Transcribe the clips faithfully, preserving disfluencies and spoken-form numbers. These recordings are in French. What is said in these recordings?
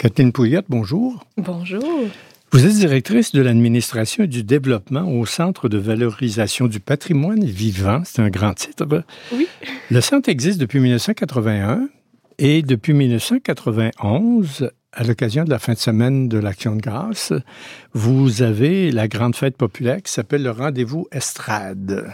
Kathleen Pouliot, bonjour. Bonjour. Vous êtes directrice de l'administration et du développement au Centre de valorisation du patrimoine vivant. C'est un grand titre. Oui. Le centre existe depuis dix-neuf cent quatre-vingt-un et depuis dix-neuf cent quatre-vingt-onze, à l'occasion de la fin de semaine de l'Action de grâce, vous avez la grande fête populaire qui s'appelle le Rendez-vous Estrade.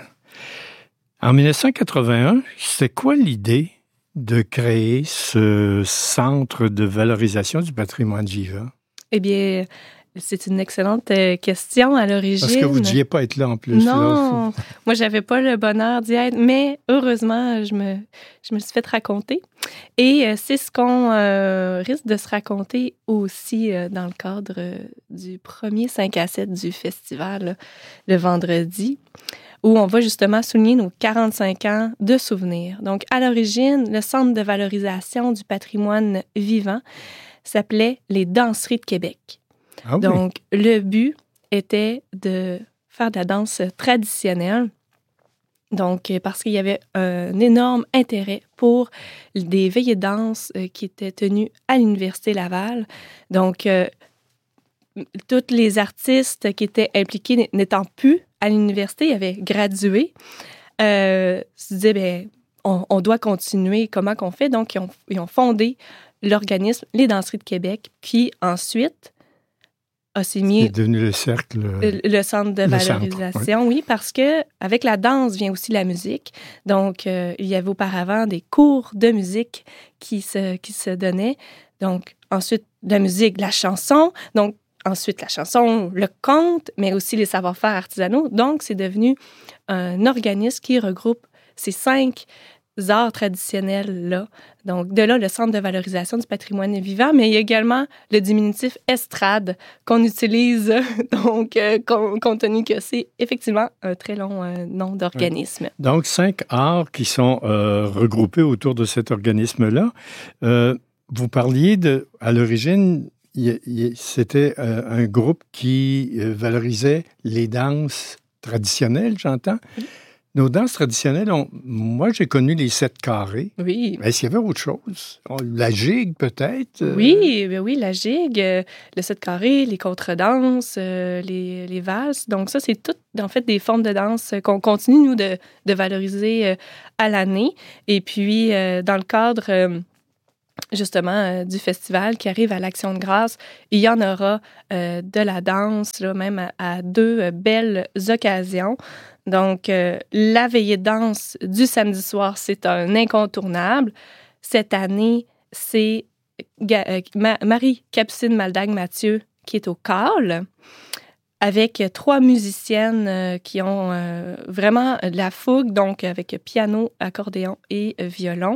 En dix-neuf cent quatre-vingt-un, c'est quoi l'idée de créer ce centre de valorisation du patrimoine vivant? Eh bien, c'est une excellente question à l'origine. Parce que vous ne deviez pas être là en plus. Non, là. Moi, j'avais pas le bonheur d'y être, mais heureusement, je me, je me suis fait raconter. Et euh, c'est ce qu'on euh, risque de se raconter aussi euh, dans le cadre euh, du premier cinq à sept du festival, là, le vendredi, où on va justement souligner nos quarante-cinq ans de souvenirs. Donc, à l'origine, le Centre de valorisation du patrimoine vivant s'appelait les Danseries de Québec. Ah oui. Donc, le but était de faire de la danse traditionnelle. Donc, parce qu'il y avait un énorme intérêt pour des veillées de danse qui étaient tenues à l'Université Laval. Donc, euh, tous les artistes qui étaient impliqués n'étant plus à l'université, ils avaient gradué, euh, se disaient, bien, on, on doit continuer, comment qu'on fait? Donc, ils ont, ils ont fondé l'organisme Les Danseries de Québec, qui ensuite a signé... C'est devenu le cercle... Le, le centre de valorisation, centre, oui. oui, parce que avec la danse vient aussi la musique. Donc, euh, il y avait auparavant des cours de musique qui se, qui se donnaient. Donc, ensuite, la musique, la chanson. Donc, ensuite, la chanson, le conte, mais aussi les savoir-faire artisanaux. Donc, c'est devenu un organisme qui regroupe ces cinq arts traditionnels-là. Donc, de là, le Centre de valorisation du patrimoine vivant, mais il y a également le diminutif estrade qu'on utilise, donc, euh, compte tenu que c'est effectivement un très long euh, nom d'organisme. Oui. Donc, cinq arts qui sont euh, regroupés autour de cet organisme-là. Euh, vous parliez de, à l'origine, y, y, c'était euh, un groupe qui euh, valorisait les danses traditionnelles, j'entends. Oui. Nos danses traditionnelles, on, moi, j'ai connu les sept carrés. Oui. Est-ce qu'il y avait autre chose? La gigue, peut-être? Oui, ben oui, la gigue, euh, le sept carrés, les contredanses, euh, les, les valses. Donc ça, c'est toutes, en fait, des formes de danse qu'on continue, nous, de, de valoriser euh, à l'année. Et puis, euh, dans le cadre... Euh, justement, euh, du festival qui arrive à l'Action de grâce. Il y en aura euh, de la danse, là, même à, à deux euh, belles occasions. Donc, euh, la veillée de danse du samedi soir, c'est un incontournable. Cette année, c'est Ga- euh, Ma- Marie-Capucine Maldagne-Mathieu qui est au Cal, avec trois musiciennes euh, qui ont euh, vraiment de la fougue, donc avec piano, accordéon et euh, violon.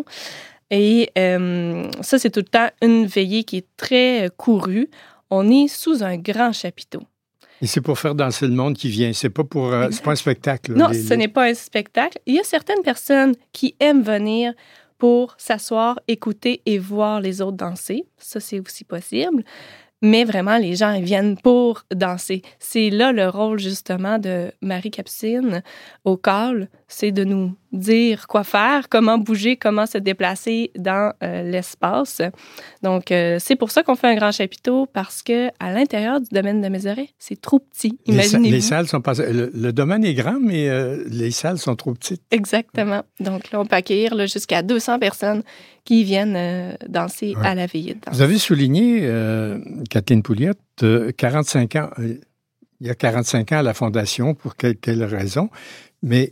Et euh, ça, c'est tout le temps une veillée qui est très courue. On est sous un grand chapiteau. Et c'est pour faire danser le monde qui vient. C'est pas pour, euh, c'est pas un spectacle. Là, non, les, ce les... n'est pas un spectacle. Il y a certaines personnes qui aiment venir pour s'asseoir, écouter et voir les autres danser. Ça, c'est aussi possible. Mais vraiment, les gens ils viennent pour danser. C'est là le rôle, justement, de Marie-Capucine au Cal, c'est de nous dire quoi faire, comment bouger, comment se déplacer dans euh, l'espace. Donc, euh, c'est pour ça qu'on fait un grand chapiteau, parce que à l'intérieur du domaine de Mézeray, c'est trop petit. Imaginez-vous. Les, les salles sont pas... Le, le domaine est grand, mais euh, les salles sont trop petites. Exactement. Donc là, on peut accueillir là, jusqu'à deux cents personnes qui viennent euh, danser ouais. à la veillée de danse. Vous avez souligné, euh, Kathleen Pouliot, euh, quarante-cinq ans... Euh, il y a quarante-cinq ans à la Fondation, pour quelle, quelle raison, mais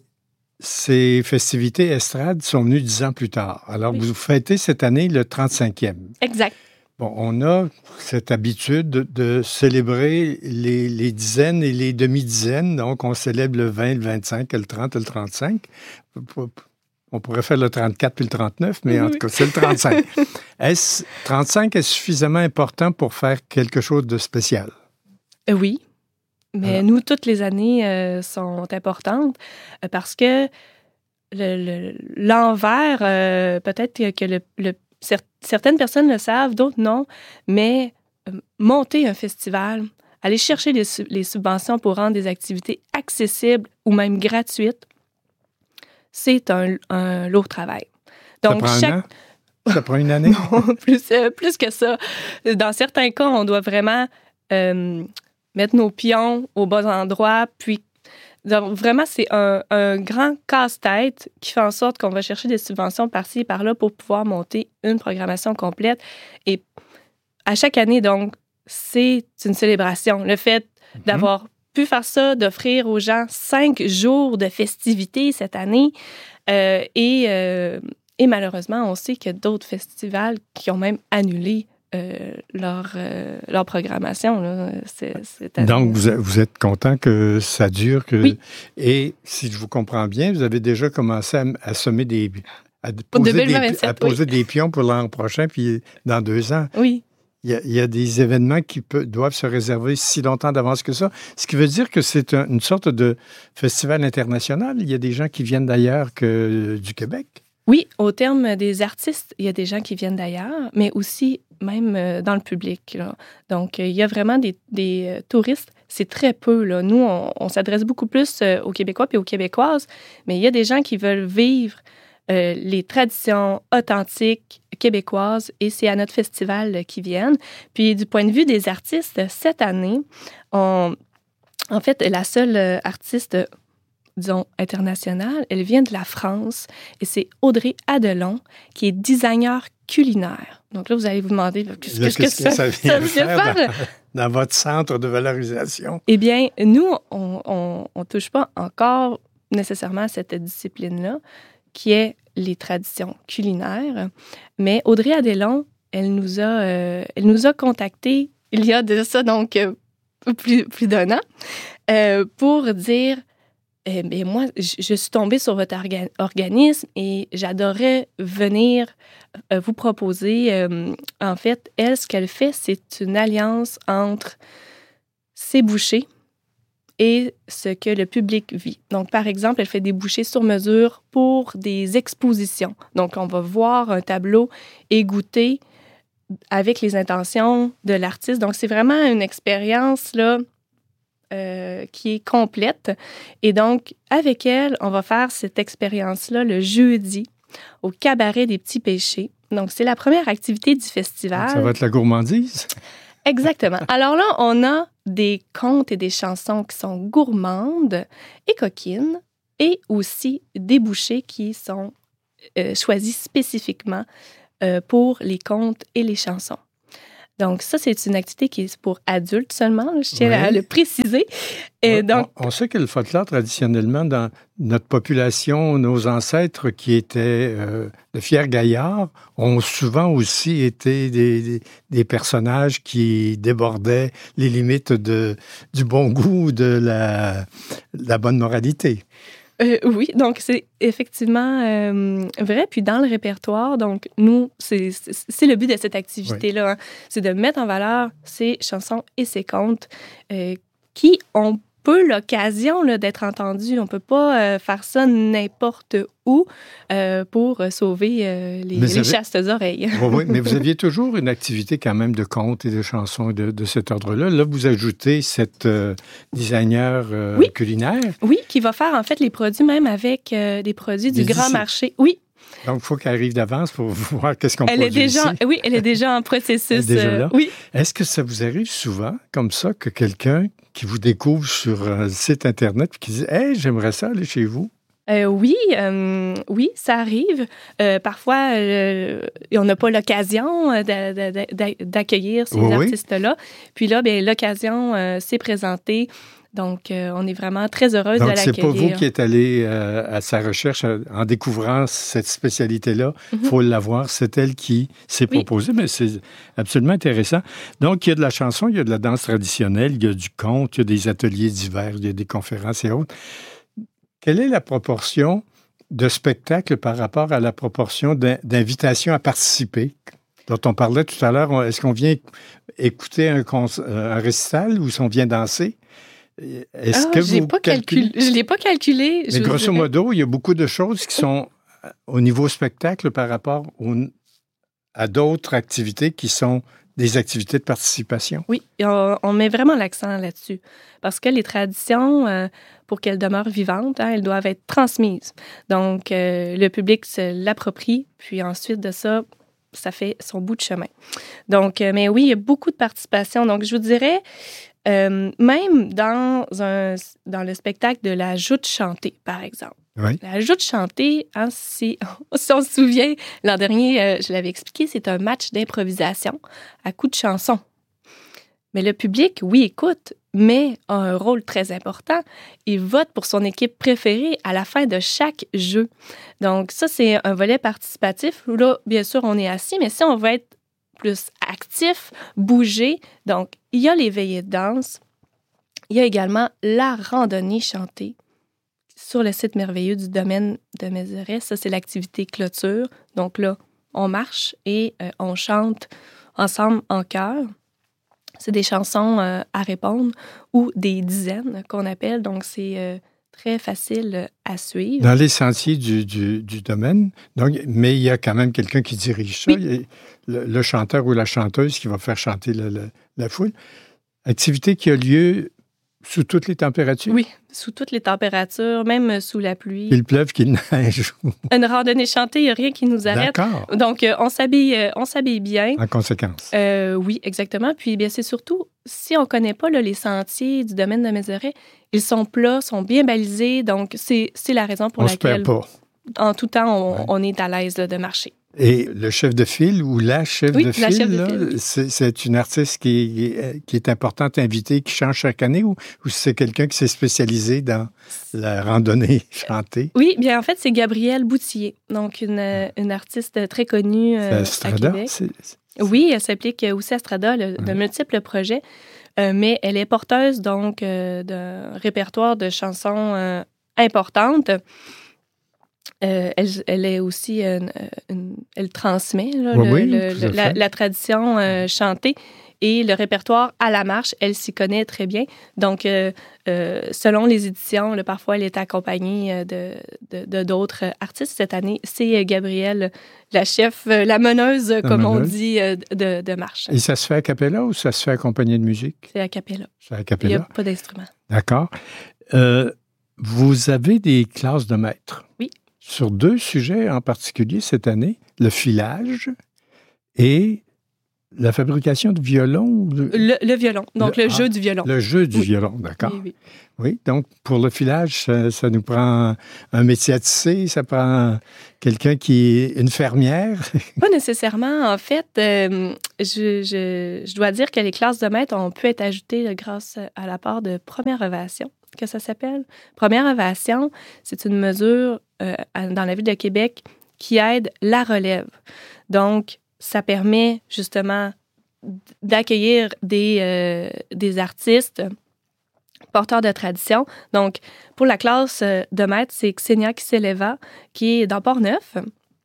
ces festivités estrades sont venues dix ans plus tard. Alors, oui. Vous fêtez cette année le trente-cinquième. Exact. Bon, on a cette habitude de, de célébrer les, les dizaines et les demi-dizaines. Donc, on célèbre le vingt, le vingt-cinq, le trente, le trente-cinq. On pourrait faire le trente-quatre puis le trente-neuf, mais en oui. tout cas, c'est le trente-cinq. Est-ce, trente-cinq est suffisamment important pour faire quelque chose de spécial? Euh, oui. Mais ah. nous, toutes les années euh, sont importantes euh, parce que le, le, l'envers, euh, peut-être que le, le, cer- certaines personnes le savent, d'autres non, mais euh, monter un festival, aller chercher les, les subventions pour rendre des activités accessibles ou même gratuites, c'est un, un lourd travail. Donc, ça prend chaque... un an? Ça prend une année? Non, plus, euh, plus que ça. Dans certains cas, on doit vraiment euh, mettre nos pions aux bons endroits, puis donc, vraiment, c'est un, un grand casse-tête qui fait en sorte qu'on va chercher des subventions par-ci et par-là pour pouvoir monter une programmation complète. Et à chaque année, donc, c'est une célébration. Le fait d'avoir pu faire ça, d'offrir aux gens cinq jours de festivités cette année. Euh, et, euh, et malheureusement, on sait qu'il y a d'autres festivals qui ont même annulé Euh, leur, euh, leur programmation. Là, c'est, c'est Donc, vous, vous êtes content que ça dure? Que... Oui. Et si je vous comprends bien, vous avez déjà commencé à, à semer des... à poser, deux mille vingt-sept, des, à poser oui. des pions pour l'an prochain, puis dans deux ans. Oui. Il y a, il y a des événements qui peut, doivent se réserver si longtemps d'avance que ça. Ce qui veut dire que c'est un, une sorte de festival international. Il y a des gens qui viennent d'ailleurs que du Québec. Oui, au terme des artistes, il y a des gens qui viennent d'ailleurs, mais aussi même euh, dans le public. Là. Donc, euh, il y a vraiment des, des euh, touristes. C'est très peu. Là. Nous, on, on s'adresse beaucoup plus euh, aux Québécois et aux Québécoises, mais il y a des gens qui veulent vivre euh, les traditions authentiques québécoises et c'est à notre festival euh, qu'ils viennent. Puis, du point de vue des artistes, cette année, on, en fait, la seule euh, artiste disons, internationale, elle vient de la France et c'est Audrey Adelon qui est designer culinaire. Donc là, vous allez vous demander qu'est-ce, là, qu'est-ce, qu'est-ce que, que ça, ça vient ça faire faire dans, dans votre centre de valorisation? Eh bien, nous, on ne touche pas encore nécessairement à cette discipline-là qui est les traditions culinaires, mais Audrey Adelon, elle nous a, euh, elle nous a contactés il y a de ça, donc euh, plus, plus d'un an, euh, pour dire Eh bien, moi, je suis tombée sur votre orga- organisme et j'adorerais venir euh, vous proposer. Euh, en fait, elle, ce qu'elle fait, c'est une alliance entre ses bouchées et ce que le public vit. Donc, par exemple, elle fait des bouchées sur mesure pour des expositions. Donc, on va voir un tableau et goûter avec les intentions de l'artiste. Donc, c'est vraiment une expérience, là, Euh, qui est complète. Et donc, avec elle, on va faire cette expérience-là le jeudi au Cabaret des Petits Péchés. Donc, c'est la première activité du festival. Ça va être la gourmandise? Exactement. Alors là, on a des contes et des chansons qui sont gourmandes et coquines et aussi des bouchées qui sont euh, choisis spécifiquement euh, pour les contes et les chansons. Donc, ça, c'est une activité qui est pour adultes seulement. Là, je tiens oui. à le préciser. Et oui, donc, on, on sait que le folklore, traditionnellement, dans notre population, nos ancêtres qui étaient euh, de fiers gaillards, ont souvent aussi été des, des, des personnages qui débordaient les limites de, du bon goût, de la, de la bonne moralité. Euh, oui, donc c'est effectivement euh, vrai. Puis dans le répertoire, donc nous, c'est, c'est, c'est le but de cette activité-là, oui. hein, c'est de mettre en valeur ces chansons et ces contes euh, qui ont peu l'occasion là, d'être entendus. On ne peut pas euh, faire ça n'importe où euh, pour sauver euh, les, les avez... chastes oreilles. oui, oui, mais vous aviez toujours une activité quand même de contes et de chansons de, de cet ordre-là. Là, vous ajoutez cette euh, designer euh, oui. culinaire. Oui, qui va faire en fait les produits même avec euh, des produits du grand marché. Oui. Donc, il faut qu'elle arrive d'avance pour voir qu'est-ce qu'on elle produit est déjà, ici. Oui, elle est déjà en processus. Elle est déjà là? Euh, oui. Est-ce que ça vous arrive souvent, comme ça, que quelqu'un qui vous découvre sur un site Internet et qui dit « Hey, j'aimerais ça aller chez vous ». Euh, oui, euh, oui, ça arrive. Euh, parfois, euh, on n'a pas l'occasion de, de, de, d'accueillir ces oui, artistes-là. Puis là, bien, l'occasion euh, s'est présentée. Donc, euh, on est vraiment très heureuse Donc, de l'accueillir. Donc, c'est pas vous qui êtes allé euh, à sa recherche en découvrant cette spécialité-là. Il mm-hmm. faut l'avoir. C'est elle qui s'est oui. proposée, mais c'est absolument intéressant. Donc, il y a de la chanson, il y a de la danse traditionnelle, il y a du conte, il y a des ateliers divers, il y a des conférences et autres. Quelle est la proportion de spectacles par rapport à la proportion d'invitations à participer dont on parlait tout à l'heure? Est-ce qu'on vient écouter un, un récital ou est-ce qu'on vient danser? Est-ce ah, que vous pas calculez... calculé, je ne l'ai pas calculé. Mais grosso dirais... modo, il y a beaucoup de choses qui sont au niveau spectacle par rapport au, à d'autres activités qui sont des activités de participation. Oui, on, on met vraiment l'accent là-dessus. Parce que les traditions, euh, pour qu'elles demeurent vivantes, hein, elles doivent être transmises. Donc, euh, le public se l'approprie, puis ensuite de ça, ça fait son bout de chemin. Donc, euh, mais oui, il y a beaucoup de participation. Donc, je vous dirais, euh, même dans, un, dans le spectacle de la joute chantée, par exemple. Oui. La joute chantée, hein, si, si on se souvient, l'an dernier, euh, je l'avais expliqué, c'est un match d'improvisation à coups de chansons. Mais le public, oui, écoute, mais a un rôle très important. Il vote pour son équipe préférée à la fin de chaque jeu. Donc, ça, c'est un volet participatif où là, bien sûr, on est assis, mais si on veut être plus actif, bouger, donc, il y a les veillées de danse. Il y a également la randonnée chantée sur le site merveilleux du domaine de Mézeray. Ça, c'est l'activité clôture. Donc là, on marche et euh, on chante ensemble en chœur. C'est des chansons euh, à répondre ou des dizaines qu'on appelle. Donc, c'est euh, très facile à suivre. Dans les sentiers du, du, du domaine, donc, mais il y a quand même quelqu'un qui dirige ça. Oui. Il y a le, le chanteur ou la chanteuse qui va faire chanter la, la, la foule. Activité qui a lieu sous toutes les températures? Oui, sous toutes les températures, même sous la pluie. Qu'il pleuve, qu'il neige. Une randonnée chantée, il n'y a rien qui nous arrête. D'accord. Donc, euh, on s'habille, euh, on s'habille bien. En conséquence. Euh, oui, exactement. Puis, bien, c'est surtout, si on ne connaît pas là, les sentiers du domaine de Mézeray, ils sont plats, sont bien balisés. Donc, c'est, c'est la raison pour on laquelle, se perd pas. En tout temps, on, Ouais. on est à l'aise là, de marcher. Et le chef de file ou la chef Oui, de la file, chef de là, file, oui. c'est, c'est une artiste qui est, qui est importante, invitée, qui change chaque année, ou, ou c'est quelqu'un qui s'est spécialisé dans la randonnée chantée? Oui, bien, en fait, c'est Gabrielle Boutillier, donc une, euh, une artiste très connue euh, C'est à Strada? Québec. C'est, c'est... Oui, elle s'applique aussi à Strada, le, de Ouais. multiples projets, euh, mais elle est porteuse, donc, euh, d'un répertoire de chansons euh, importantes. Euh, elle, elle est aussi, euh, une- elle transmet là, Oui, le- oui, le- tout à la, fait. la tradition euh, chantée et le répertoire à la marche, elle s'y connaît très bien. Donc, euh, euh, selon les éditions, là, parfois, elle est accompagnée euh, de, de, de d'autres artistes. Cette année, c'est Gabrielle, la chef, euh, la meneuse, La comme on meneuse. dit, euh, de, de marche. Et ça se fait a cappella ou ça se fait accompagné de musique? C'est a cappella. C'est a Il n'y a cappella. pas d'instrument. D'accord. Euh, vous avez des classes de maîtres. Oui. Sur deux sujets en particulier cette année, le filage et la fabrication de violons. ou de- Le, le violon, donc Le- le, ah, jeu du violon. Le jeu du Oui. violon, d'accord. Oui, oui. Oui, donc pour le filage, ça, ça nous prend un métier à tisser, ça prend quelqu'un qui est une fermière. Pas nécessairement. En fait, euh, je, je, je dois dire que les classes de maître ont pu être ajoutées là, grâce à l'apport de Première Ovation, que ça s'appelle. Première Ovation, c'est une mesure euh, à- dans la ville de Québec qui aide la relève. Donc, ça permet justement d'accueillir des, euh, des artistes porteurs de tradition. Donc, pour la classe euh, de maître, c'est Xenia Kiseleva, qui est dans Port-Neuf.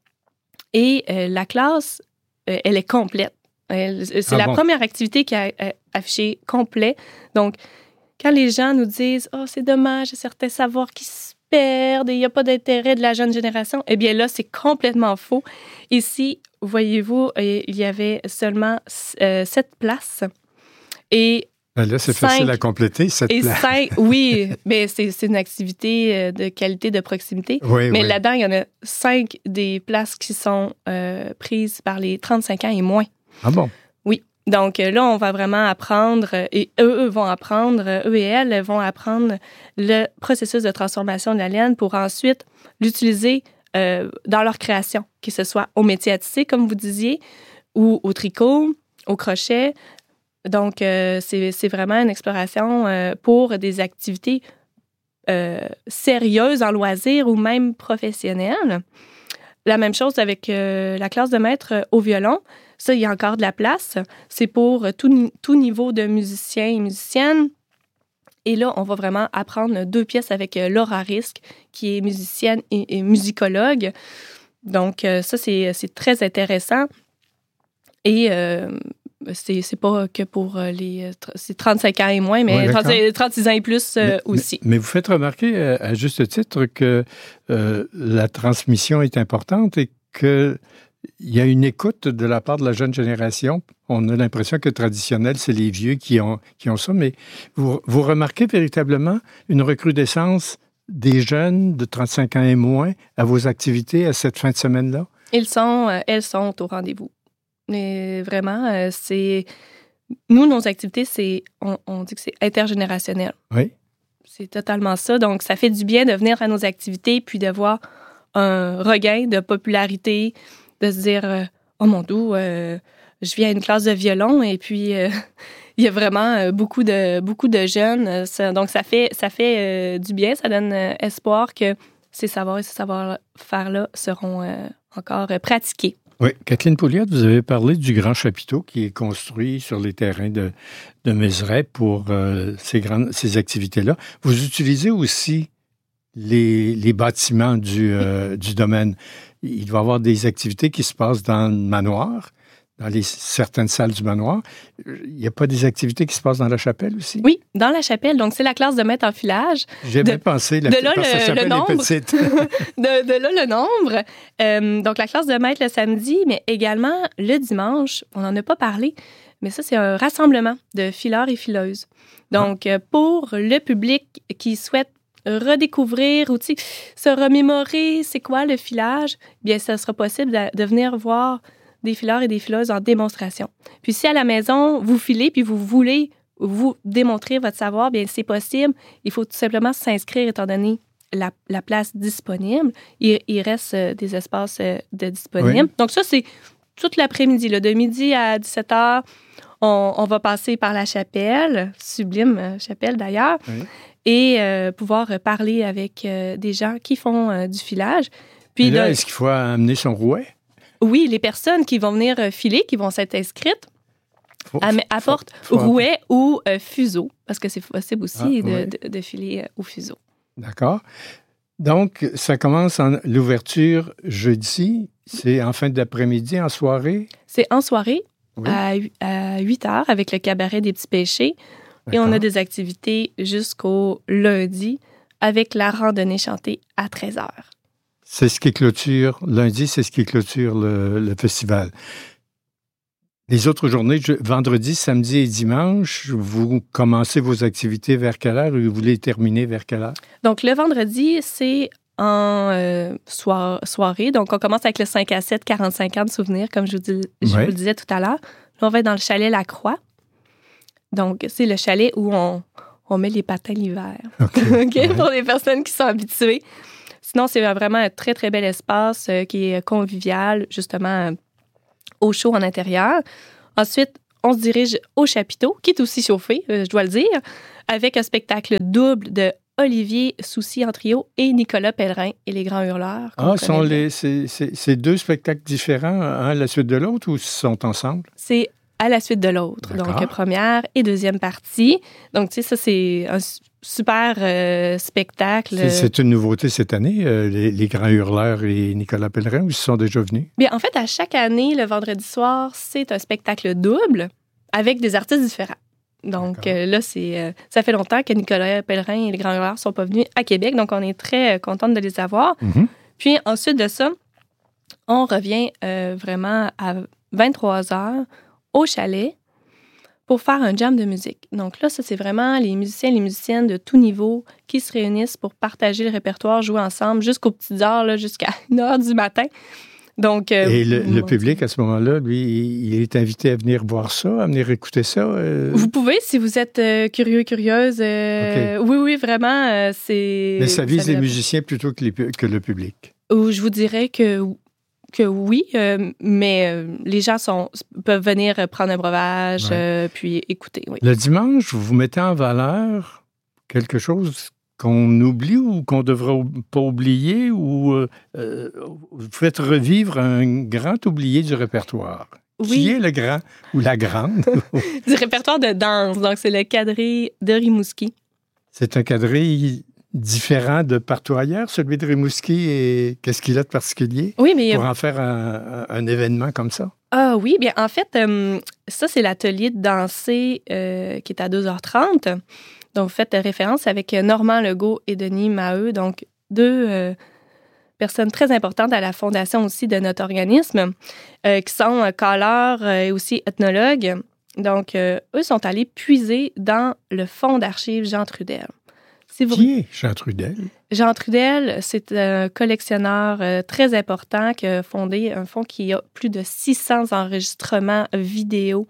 Et euh, la classe, euh, elle est complète. Elle- c'est Ah la bon? première activité qui a euh, affiché complet. Donc, quand les gens nous disent « Oh, c'est dommage, il y a certains savoirs qui se perdent et il n'y a pas d'intérêt de la jeune génération », eh bien là, c'est complètement faux. Ici, voyez-vous, euh, il y avait seulement euh, sept places. Et Ben là, c'est Cinq. facile à compléter, cette et place. cinq, oui, mais c'est, c'est une activité euh, de qualité, de proximité. Oui, Mais oui. là-dedans, il y en a cinq des places qui sont euh, prises par les trente-cinq ans et moins. Ah bon? Oui. Donc euh, là, on va vraiment apprendre, euh, et eux, eux vont apprendre, euh, eux et elles vont apprendre le processus de transformation de la laine pour ensuite l'utiliser euh, dans leur création, que ce soit au métier à tisser, comme vous disiez, ou au tricot, au crochet. Donc, euh, c'est, c'est vraiment une exploration euh, pour des activités euh, sérieuses en loisirs ou même professionnelles. La même chose avec euh, la classe de maître euh, au violon. Ça, il y a encore de la place. C'est pour euh, tout, ni- tout niveau de musiciens et musiciennes. Et là, on va vraiment apprendre deux pièces avec euh, Laura Risque, qui est musicienne et, et musicologue. Donc, euh, ça, c'est, c'est très intéressant. Et euh, c'est, c'est pas que pour euh, les... tr- C'est trente-cinq ans et moins, mais Ouais, d'accord. trente-six trente-six ans et plus euh, Mais- aussi. Mais, mais vous faites remarquer, euh, à juste titre, que euh, la transmission est importante et qu'il y a une écoute de la part de la jeune génération. On a l'impression que traditionnel, c'est les vieux qui ont, qui ont ça, mais vous, vous remarquez véritablement une recrudescence des jeunes de trente-cinq ans et moins à vos activités à cette fin de semaine-là? Ils sont, euh, elles sont au rendez-vous. Mais vraiment, euh, c'est... Nous, nos activités, c'est... On, on dit que c'est intergénérationnel. Oui. C'est totalement ça. Donc, ça fait du bien de venir à nos activités puis de voir un regain de popularité, de se dire euh, « Oh mon Dieu, euh, je viens à une classe de violon et puis euh, il y a vraiment euh, beaucoup de, beaucoup de jeunes. » Ça, donc, ça fait, ça fait euh, du bien. Ça donne euh, espoir que ces savoirs et ces savoir-faire-là seront euh, encore euh, pratiqués. Oui, Kathleen Pouliot, vous avez parlé du grand chapiteau qui est construit sur les terrains de, de Mézeray pour euh, ces, grandes, ces activités-là. Vous utilisez aussi les, les bâtiments du, euh, du domaine. Il doit y avoir des activités qui se passent dans le manoir, dans les, certaines salles du manoir. Il n'y a pas des activités qui se passent dans la chapelle aussi? Oui, dans la chapelle. Donc, c'est la classe de maître en filage. J'ai bien pensé. La, de là, parce que le, la chapelle le nombre. est petite. de, de là, le nombre. Euh, donc, la classe de maître le samedi, mais également le dimanche. On n'en a pas parlé, mais ça, c'est un rassemblement de fileurs et fileuses. Donc, ah. pour le public qui souhaite redécouvrir ou se remémorer c'est quoi le filage, bien, ça sera possible de, de venir voir des fileurs et des fileuses en démonstration. Puis si à la maison, vous filez puis vous voulez vous démontrer votre savoir, bien, c'est possible. Il faut tout simplement s'inscrire étant donné la, la place disponible. Il, il reste euh, des espaces euh, de disponibles. Oui. Donc ça, c'est tout l'après-midi. Là, de midi à dix-sept heures, on, on va passer par la chapelle, sublime euh, chapelle d'ailleurs, oui. et euh, pouvoir parler avec euh, des gens qui font euh, du filage. Puis et là, de... est-ce qu'il faut amener son rouet? Oui, les personnes qui vont venir filer, qui vont s'être inscrites, faut, apportent faut, faut rouet faut... ou euh, fuseau, parce que c'est possible aussi ah, de, oui. de, de filer au fuseau. D'accord. Donc, ça commence en l'ouverture jeudi, c'est en fin d'après-midi, en soirée? C'est en soirée, oui. à, à huit heures, avec le cabaret des Petits Péchés. D'accord. Et on a des activités jusqu'au lundi, avec la randonnée chantée à treize heures. C'est ce qui clôture, lundi, c'est ce qui clôture le, le festival. Les autres journées, je, vendredi, samedi et dimanche, vous commencez vos activités vers quelle heure et vous les terminez vers quelle heure? Donc, le vendredi, c'est en euh, soir, soirée. Donc, on commence avec le cinq à sept, quarante-cinq ans de souvenirs, comme je vous, dis, je ouais. vous le disais tout à l'heure. Là, on va être dans le chalet La Croix. Donc, c'est le chalet où on, on met les patins l'hiver. OK. okay? Ouais. Pour les personnes qui sont habituées. Sinon, c'est vraiment un très, très bel espace euh, qui est convivial, justement, euh, au chaud en intérieur. Ensuite, on se dirige au chapiteau, qui est aussi chauffé, euh, je dois le dire, avec un spectacle double de Olivier Soucy en trio et Nicolas Pellerin et les Grands Hurleurs. Ah, sont les, c'est, c'est, c'est deux spectacles différents, un à la suite de l'autre, ou ils sont ensemble? C'est à la suite de l'autre. D'accord. Donc, première et deuxième partie. Donc, tu sais, ça, c'est un super euh, spectacle. C'est, c'est une nouveauté cette année, euh, les, les Grands Hurleurs et Nicolas Pellerin, ou ils sont déjà venus? Bien, en fait, à chaque année, le vendredi soir, c'est un spectacle double avec des artistes différents. Donc, euh, là, c'est, euh, ça fait longtemps que Nicolas Pellerin et les Grands Hurleurs ne sont pas venus à Québec, donc on est très euh, contente de les avoir. Mm-hmm. Puis, ensuite de ça, on revient euh, vraiment à vingt-trois heures au chalet pour faire un jam de musique. Donc là, ça, c'est vraiment les musiciens et les musiciennes de tout niveau qui se réunissent pour partager le répertoire, jouer ensemble jusqu'aux petites heures, là, jusqu'à une heure du matin. Donc, euh, et le, le public, à ce moment-là, lui, il est invité à venir voir ça, à venir écouter ça? Euh... Vous pouvez, si vous êtes euh, curieux, curieuse. Euh, okay. Oui, oui, vraiment, euh, c'est... Mais ça vise ça les musiciens plutôt que, les, que le public? Ou je vous dirais que... que oui, euh, mais euh, les gens sont, peuvent venir prendre un breuvage, ouais. euh, puis écouter. Oui. Le dimanche, vous mettez en valeur quelque chose qu'on oublie ou qu'on ne devrait pas oublier, ou euh, euh, vous faites revivre un grand oublié du répertoire. Oui. Qui est le grand ou la grande? Du répertoire de danse. Donc, c'est le quadrille de Rimouski. C'est un quadrille différent de partout ailleurs, celui de Rimouski, et qu'est-ce qu'il a de particulier oui, mais pour en faire un, un, un événement comme ça? Ah oui, bien en fait, euh, ça, c'est l'atelier de danser euh, qui est à deux heures trente. Donc, vous faites référence avec Normand Legault et Denis Maheu, donc deux euh, personnes très importantes à la fondation aussi de notre organisme, euh, qui sont euh, caleurs et aussi ethnologues. Donc, euh, eux sont allés puiser dans le fonds d'archives Jean Trudel. Si vous... Qui est Jean Trudel? Jean Trudel, c'est un collectionneur euh, très important qui a fondé un fonds qui a plus de six cents enregistrements vidéo.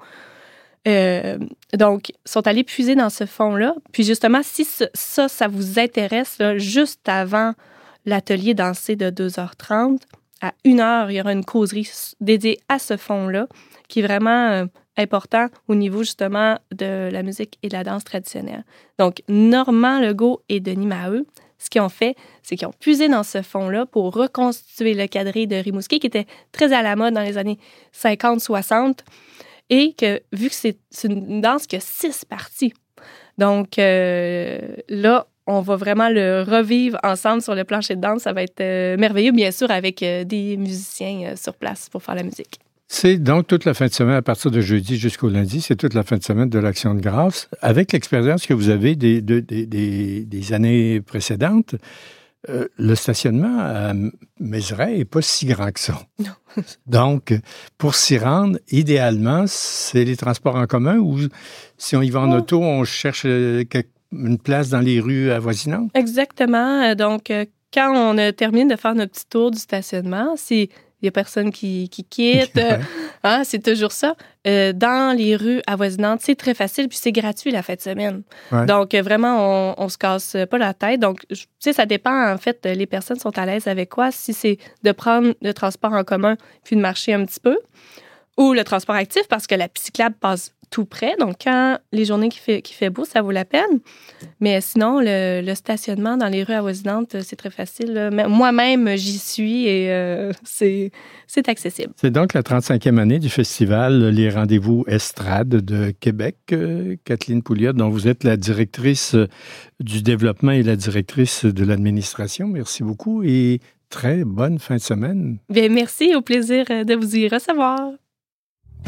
Euh, donc, ils sont allés puiser dans ce fonds-là. Puis justement, si ce, ça, ça vous intéresse, là, juste avant l'atelier dansé de deux heures trente, à une heure, il y aura une causerie dédiée à ce fonds-là, qui est vraiment euh, important au niveau justement de la musique et de la danse traditionnelle. Donc, Normand Legault et Denis Maheu, ce qu'ils ont fait, c'est qu'ils ont puisé dans ce fonds-là pour reconstituer le quadrille de Rimouski, qui était très à la mode dans les années cinquante soixante, et que, vu que c'est, c'est une danse qui a six parties, donc euh, là, on va vraiment le revivre ensemble sur le plancher de danse. Ça va être euh, merveilleux, bien sûr, avec euh, des musiciens euh, sur place pour faire la musique. C'est donc toute la fin de semaine, à partir de jeudi jusqu'au lundi, c'est toute la fin de semaine de l'Action de grâce. Avec l'expérience que vous avez des, des, des, des années précédentes, euh, le stationnement à Mézeray n'est pas si grand que ça. Non. Donc, pour s'y rendre, idéalement, c'est les transports en commun ou si on y va en oh. auto, on cherche une place dans les rues avoisinantes? Exactement. Donc, quand on a terminé de faire notre petit tour du stationnement, c'est... Il n'y a personne qui, qui quitte. Ouais. Hein, c'est toujours ça. Euh, dans les rues avoisinantes, c'est très facile, puis c'est gratuit la fin de semaine. Ouais. Donc, vraiment, on ne se casse pas la tête. Donc, tu sais, ça dépend, en fait, les personnes sont à l'aise avec quoi. Si c'est de prendre le transport en commun puis de marcher un petit peu, ou le transport actif, parce que la piste cyclable passe tout près. Donc, quand les journées qui fait, qui fait beau, ça vaut la peine. Mais sinon, le, le stationnement dans les rues avoisinantes, c'est très facile. Là. Moi-même, j'y suis et euh, c'est, c'est accessible. C'est donc la trente-cinquième année du festival Les Rendez-vous Estrade de Québec. Euh, Kathleen Pouliot, dont vous êtes la directrice du développement et la directrice de l'administration. Merci beaucoup et très bonne fin de semaine. Bien, merci. Au plaisir de vous y recevoir.